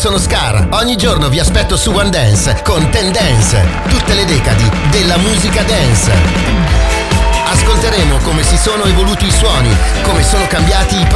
sono Scar. Ogni giorno vi aspetto su One Dance con Ten Dance, tutte le decadi della musica dance. Ascolteremo come si sono evoluti i suoni, come sono cambiati i